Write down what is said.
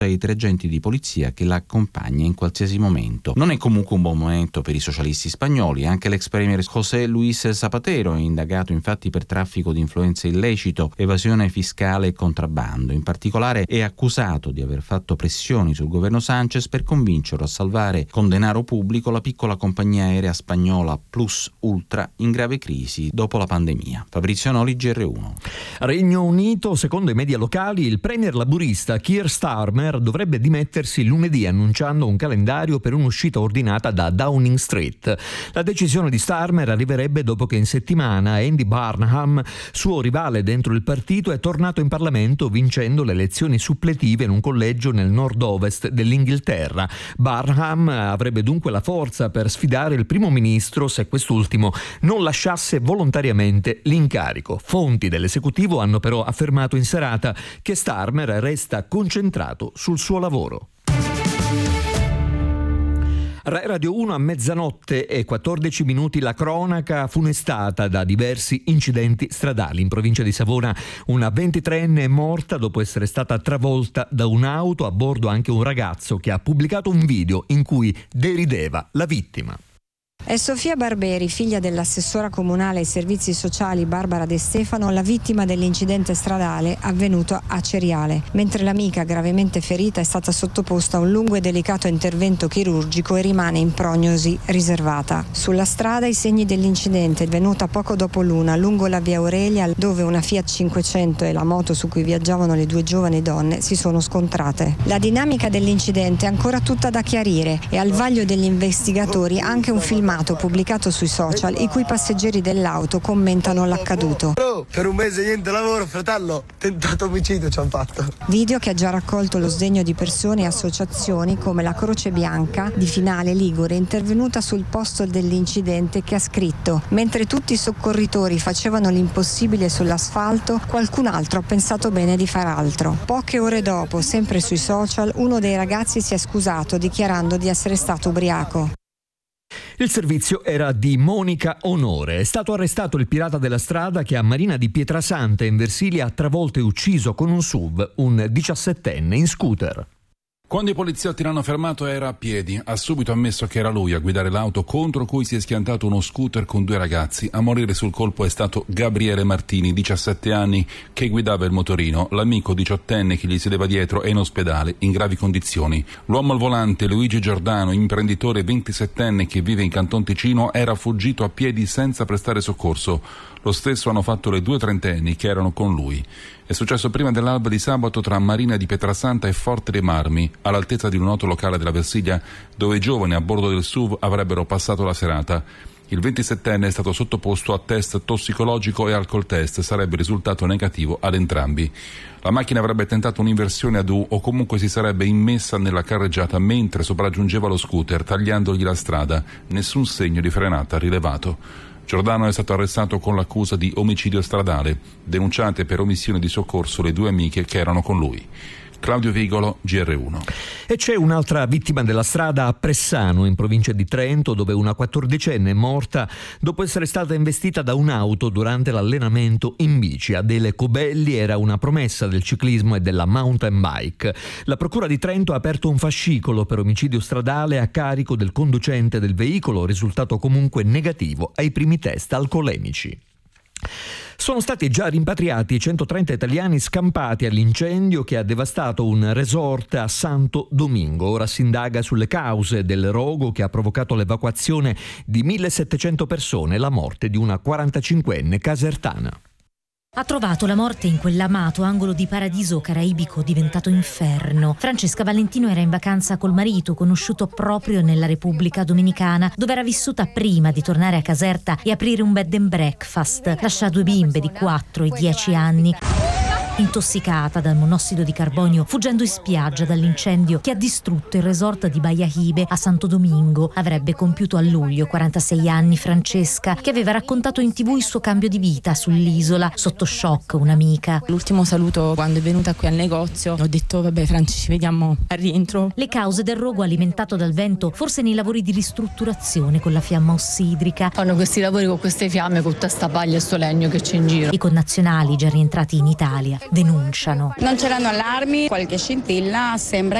ai 3 agenti di polizia che la accompagna in qualsiasi momento. Non è comunque un buon momento per i socialisti spagnoli. Anche l'ex premier José Luis Zapatero è indagato infatti per traffico di influenze illecito, evasione fiscale e contrabbando. In particolare è accusato di aver fatto pressioni sul governo Sánchez per convincerlo a salvare con denaro pubblico la piccola compagnia aerea spagnola Plus Ultra in grave crisi dopo la pandemia. Fabrizio Noli, GR1. Regno Unito, secondo i media locali, il premier laburista Keir Starmer dovrebbe dimettersi lunedì annunciando un calendario per un'uscita ordinata da Downing Street. La decisione di Starmer arriverebbe dopo che in settimana Andy Burnham, suo rivale dentro il partito, è tornato in Parlamento vincendo le elezioni suppletive in un collegio nel nord-ovest dell'Inghilterra. Burnham avrebbe dunque la forza per sfidare il primo ministro se quest'ultimo non lasciasse volontariamente l'incarico. Fonti dell'esecutivo hanno però affermato in serata che Starmer resta concentrato sul suo lavoro. Rai Radio 1 a mezzanotte e 14 minuti la cronaca funestata da diversi incidenti stradali. In provincia di Savona una 23enne è morta dopo essere stata travolta da un'auto, a bordo anche un ragazzo che ha pubblicato un video in cui derideva la vittima. È Sofia Barberi, figlia dell'assessora comunale ai servizi sociali Barbara De Stefano, la vittima dell'incidente stradale avvenuto a Ceriale, mentre l'amica gravemente ferita è stata sottoposta a un lungo e delicato intervento chirurgico e rimane in prognosi riservata. Sulla strada i segni dell'incidente, venuta poco dopo l'una lungo la via Aurelia, dove una Fiat 500 e la moto su cui viaggiavano le 2 giovani donne si sono scontrate. La dinamica dell'incidente è ancora tutta da chiarire e al vaglio degli investigatori anche un filmato pubblicato sui social i cui passeggeri dell'auto commentano l'accaduto. Per un mese niente lavoro, fratello, tentato omicidio ci hanno fatto. Video che ha già raccolto lo sdegno di persone e associazioni come la Croce Bianca di Finale Ligure, intervenuta sul posto dell'incidente, che ha scritto: mentre tutti i soccorritori facevano l'impossibile sull'asfalto, qualcun altro ha pensato bene di far altro. Poche ore dopo, sempre sui social, uno dei ragazzi si è scusato dichiarando di essere stato ubriaco. Il servizio era di Monica Onore. È stato arrestato il pirata della strada che a Marina di Pietrasanta in Versilia ha travolto e ucciso con un SUV un 17enne in scooter. Quando i poliziotti l'hanno fermato era a piedi. Ha subito ammesso che era lui a guidare l'auto contro cui si è schiantato uno scooter con 2 ragazzi. A morire sul colpo è stato Gabriele Martini, 17 anni, che guidava il motorino. L'amico 18enne che gli sedeva dietro è in ospedale in gravi condizioni. L'uomo al volante, Luigi Giordano, imprenditore 27enne che vive in Canton Ticino, era fuggito a piedi senza prestare soccorso. Lo stesso hanno fatto le 2 trentenni che erano con lui. È successo prima dell'alba di sabato tra Marina di Pietrasanta e Forte dei Marmi, all'altezza di un noto locale della Versilia, dove i giovani a bordo del SUV avrebbero passato la serata. Il 27enne è stato sottoposto a test tossicologico e alcol test, sarebbe risultato negativo ad entrambi. La macchina avrebbe tentato un'inversione ad U o comunque si sarebbe immessa nella carreggiata mentre sopraggiungeva lo scooter, tagliandogli la strada. Nessun segno di frenata rilevato. Giordano è stato arrestato con l'accusa di omicidio stradale, denunciate per omissione di soccorso le 2 amiche che erano con lui. Claudio Vigolo, GR1. E c'è un'altra vittima della strada a Pressano, in provincia di Trento, dove una 14enne è morta dopo essere stata investita da un'auto durante l'allenamento in bici. Adele Cobelli era una promessa del ciclismo e della mountain bike. La Procura di Trento ha aperto un fascicolo per omicidio stradale a carico del conducente del veicolo, risultato comunque negativo ai primi test alcolemici. Sono stati già rimpatriati 130 italiani scampati all'incendio che ha devastato un resort a Santo Domingo. Ora si indaga sulle cause del rogo che ha provocato l'evacuazione di 1.700 persone e la morte di una 45enne casertana. Ha trovato la morte in quell'amato angolo di paradiso caraibico diventato inferno. Francesca Valentino era in vacanza col marito, conosciuto proprio nella Repubblica Dominicana, dove era vissuta prima di tornare a Caserta e aprire un bed and breakfast. Lascia 2 bimbe di 4 e 10 anni. Intossicata dal monossido di carbonio, fuggendo in spiaggia dall'incendio che ha distrutto il resort di Baia Hibe a Santo Domingo. Avrebbe compiuto a luglio 46 anni Francesca, che aveva raccontato in TV il suo cambio di vita sull'isola. Sotto shock un'amica. L'ultimo saluto quando è venuta qui al negozio, ho detto vabbè Franci, ci vediamo al rientro. Le cause del rogo alimentato dal vento, forse nei lavori di ristrutturazione con la fiamma ossidrica. Fanno questi lavori con queste fiamme, con tutta sta paglia e sto legno che c'è in giro. I connazionali già rientrati in Italia. denunciano. Non c'erano allarmi, qualche scintilla, sembra